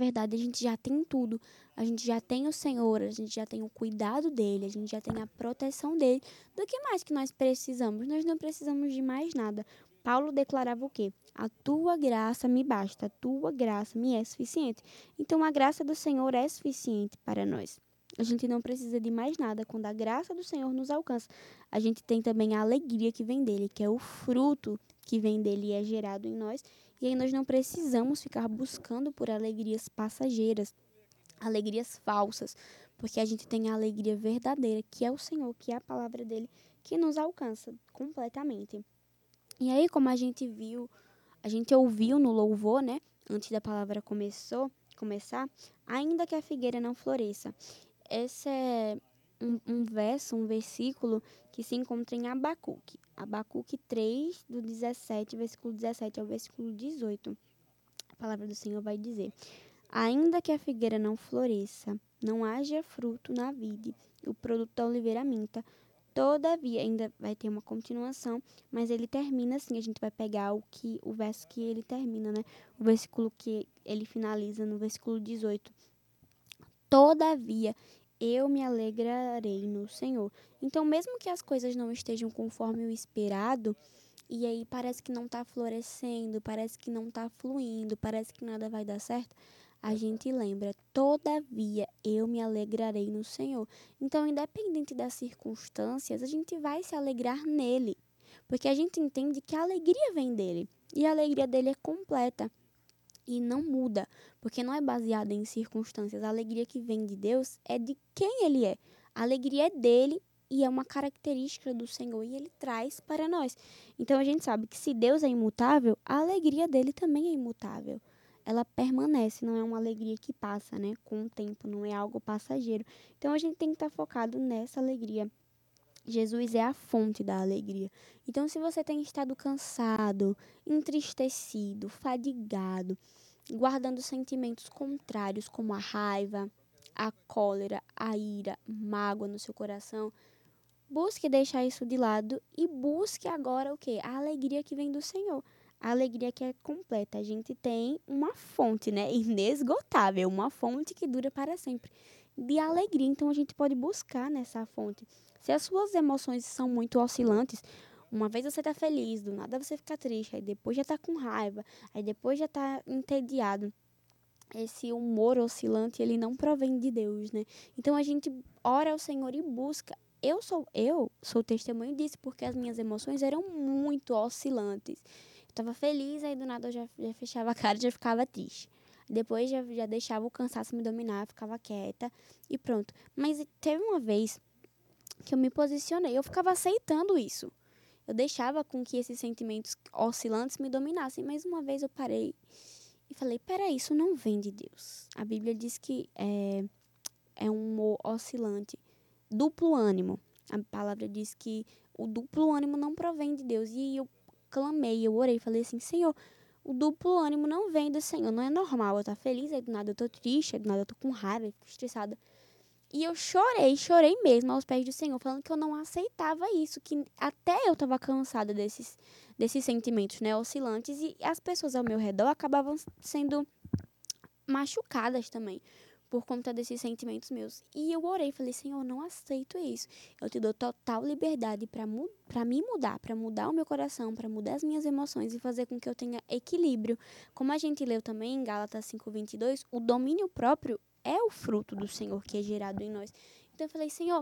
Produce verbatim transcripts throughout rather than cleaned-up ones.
verdade, a gente já tem tudo. A gente já tem o Senhor, a gente já tem o cuidado dele, a gente já tem a proteção dele. Do que mais que nós precisamos? Nós não precisamos de mais nada. Paulo declarava o quê? A tua graça me basta, a tua graça me é suficiente. Então, a graça do Senhor é suficiente para nós. A gente não precisa de mais nada. Quando a graça do Senhor nos alcança, a gente tem também a alegria que vem dele, que é o fruto que vem dele e é gerado em nós. E aí nós não precisamos ficar buscando por alegrias passageiras, alegrias falsas, porque a gente tem a alegria verdadeira, que é o Senhor, que é a palavra dele, que nos alcança completamente. E aí, como a gente viu, a gente ouviu no louvor, né, antes da palavra começou, começar, ainda que a figueira não floresça. Esse é um, um verso, um versículo que se encontra em Abacuque. Abacuque três, do dezessete, versículo dezessete ao versículo dezoito. A palavra do Senhor vai dizer: ainda que a figueira não floresça, não haja fruto na vide, o produto da oliveira minta, todavia, ainda vai ter uma continuação, mas ele termina assim, a gente vai pegar o, que, o verso que ele termina, né? O versículo que ele finaliza no versículo dezoito. Todavia, eu me alegrarei no Senhor. Então, mesmo que as coisas não estejam conforme o esperado, e aí parece que não está florescendo, parece que não está fluindo, parece que nada vai dar certo, a gente lembra, todavia eu me alegrarei no Senhor. Então, independente das circunstâncias, a gente vai se alegrar nele, porque a gente entende que a alegria vem dele, e a alegria dele é completa e não muda, porque não é baseada em circunstâncias. A alegria que vem de Deus é de quem ele é. A alegria é dele e é uma característica do Senhor e ele traz para nós. Então a gente sabe que se Deus é imutável, a alegria dele também é imutável. Ela permanece, não é uma alegria que passa, né, com o tempo, não é algo passageiro. Então a gente tem que estar focado nessa alegria. Jesus é a fonte da alegria. Então, se você tem estado cansado, entristecido, fadigado, guardando sentimentos contrários como a raiva, a cólera, a ira, mágoa no seu coração, busque deixar isso de lado e busque agora o quê? A alegria que vem do Senhor. A alegria que é completa. A gente tem uma fonte, né? Inesgotável, uma fonte que dura para sempre de alegria. Então a gente pode buscar nessa fonte. Se as suas emoções são muito oscilantes, uma vez você tá feliz, do nada você fica triste, aí depois já tá com raiva, aí depois já tá entediado. Esse humor oscilante, ele não provém de Deus, né? Então a gente ora ao Senhor e busca. Eu sou eu sou testemunho disso, porque as minhas emoções eram muito oscilantes. Eu tava feliz, aí do nada eu já, já fechava a cara e já ficava triste. Depois já, já deixava o cansaço me dominar, ficava quieta e pronto. Mas teve uma vez que eu me posicionei, eu ficava aceitando isso. Eu deixava com que esses sentimentos oscilantes me dominassem, mas uma vez eu parei e falei, peraí, isso não vem de Deus. A Bíblia diz que é, é um humor oscilante, duplo ânimo. A palavra diz que o duplo ânimo não provém de Deus. E eu clamei, eu orei, falei assim, Senhor, o duplo ânimo não vem do Senhor, não é normal eu estar feliz, aí do nada eu tô triste, aí do nada eu tô com raiva, fico estressada. E eu chorei, chorei mesmo aos pés do Senhor, falando que eu não aceitava isso, que até eu estava cansada desses, desses sentimentos, né, oscilantes, e as pessoas ao meu redor acabavam sendo machucadas também por conta desses sentimentos meus. E eu orei, falei, Senhor, eu não aceito isso. Eu te dou total liberdade para mu para me mudar, para mudar o meu coração, para mudar as minhas emoções e fazer com que eu tenha equilíbrio. Como a gente leu também em Gálatas cinco, vinte e dois, o domínio próprio é o fruto do Senhor que é gerado em nós. Então eu falei, Senhor,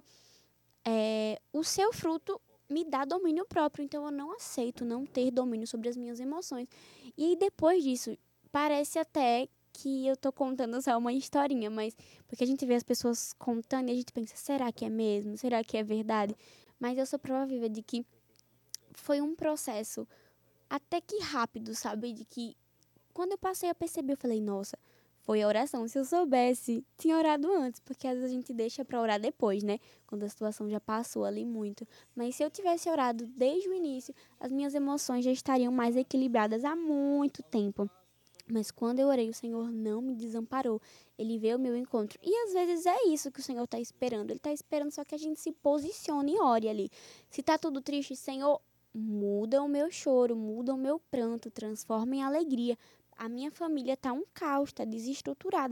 é, o seu fruto me dá domínio próprio, então eu não aceito não ter domínio sobre as minhas emoções. E depois disso, parece até que eu tô contando só uma historinha, mas porque a gente vê as pessoas contando e a gente pensa, será que é mesmo? Será que é verdade? Mas eu sou prova viva de que foi um processo até que rápido, sabe? De que quando eu passei a perceber, eu falei, nossa, foi a oração. Se eu soubesse, tinha orado antes, porque às vezes a gente deixa pra orar depois, né? Quando a situação já passou ali muito. Mas se eu tivesse orado desde o início, as minhas emoções já estariam mais equilibradas há muito tempo. Mas quando eu orei, o Senhor não me desamparou. Ele veio ao meu encontro. E às vezes é isso que o Senhor está esperando. Ele está esperando só que a gente se posicione e ore ali. Se tá tudo triste, Senhor, muda o meu choro, muda o meu pranto, transforma em alegria. A minha família tá um caos, tá desestruturada.